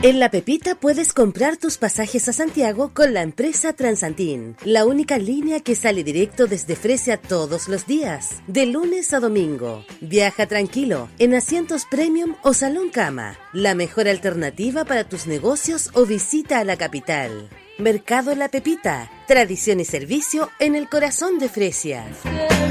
En La Pepita puedes comprar tus pasajes a Santiago con la empresa Transantin, la única línea que sale directo desde Fresia todos los días, de lunes a domingo. Viaja tranquilo, en asientos premium o salón cama, la mejor alternativa para tus negocios o visita a la capital. Mercado La Pepita, tradición y servicio en el corazón de Fresia.